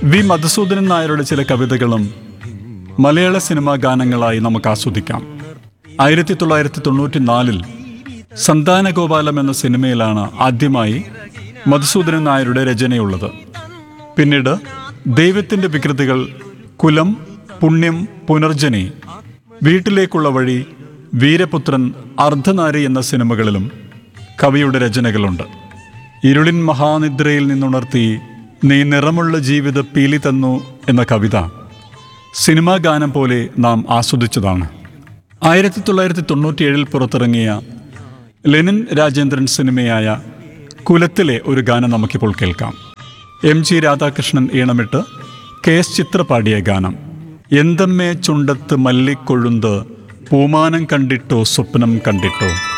V Madhusoodanan നായരുടെ ചില കവിതകളും മലയാള സിനിമാ ഗാനങ്ങളായി നമുക്ക് ആസ്വദിക്കാം. 1994 സന്താനഗോപാലം എന്ന സിനിമയിലാണ് ആദ്യമായി മധുസൂദനൻ നായരുടെ രചനയുള്ളത്. പിന്നീട് ദൈവത്തിൻ്റെ വികൃതികൾ, കുലം, പുണ്യം, പുനർജനി, വീട്ടിലേക്കുള്ള വഴി, വീരപുത്രൻ, അർദ്ധനാരി എന്ന സിനിമകളിലും കവിയുടെ രചനകളുണ്ട്. ഇരുളിൻ മഹാനിദ്രയിൽ നിന്നുണർത്തി നീ നിറമുള്ള ജീവിത പീലി തന്നു എന്ന കവിത സിനിമാ ഗാനം പോലെ നാം ആസ്വദിച്ചതാണ്. 1997 പുറത്തിറങ്ങിയ ലെനിൻ രാജേന്ദ്രൻ സിനിമയായ കുലത്തിലെ ഒരു ഗാനം നമുക്കിപ്പോൾ കേൾക്കാം. MG രാധാകൃഷ്ണൻ ഈണമിട്ട് KS ചിത്ര പാടിയ ഗാനം. എന്തമ്മേ ചുണ്ടത്ത് മല്ലിക്കൊഴുന്ത് പൂമാനം കണ്ടിട്ടോ സ്വപ്നം കണ്ടിട്ടോ.